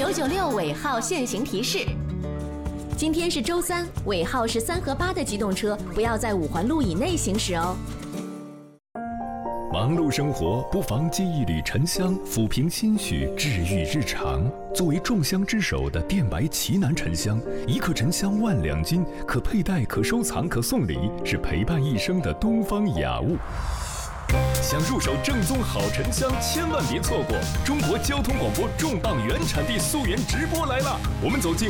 996尾号限行提示。今天是周三，尾号是3和8的机动车不要在5环路以内行驶哦。 忙碌生活，不妨接一缕沉香，抚平心绪，治愈日常。作为众香之首的电白奇楠沉香，1克沉香万两金，可佩戴、可收藏、可送礼，是陪伴一生的东方雅物。想入手正宗好沉香，千万别错过！中国交通广播重磅原产地溯源直播来了，我们走进